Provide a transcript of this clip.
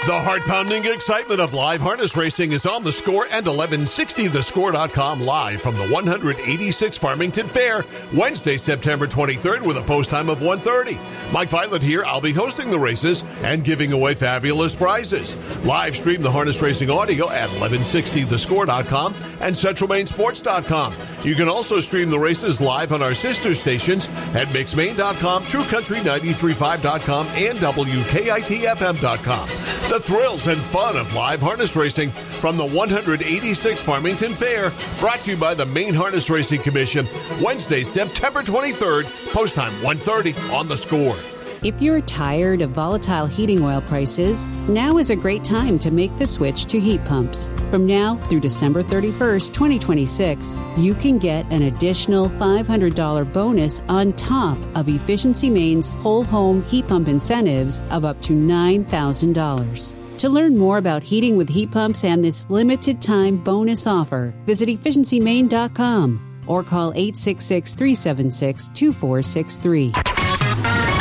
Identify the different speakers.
Speaker 1: The heart-pounding excitement of live harness racing is on The Score and 1160thescore.com live from the 186th Farmington Fair, Wednesday, September 23rd with a post time of 1:30. Mike Violet here. I'll be hosting the races and giving away fabulous prizes. Live stream the harness racing audio at 1160thescore.com and centralmainsports.com. You can also stream the races live on our sister stations at mixmain.com, truecountry935.com, and WKITFM.com. The thrills and fun of live harness racing from the 186th Farmington Fair, brought to you by the Maine Harness Racing Commission, Wednesday, September 23rd, post time 1:30 on The Score.
Speaker 2: If you're tired of volatile heating oil prices, now is a great time to make the switch to heat pumps. From now through December 31st, 2026, you can get an additional $500 bonus on top of Efficiency Maine's whole home heat pump incentives of up to $9,000. To learn more about heating with heat pumps and this limited time bonus offer, visit efficiencymaine.com or call 866-376-2463.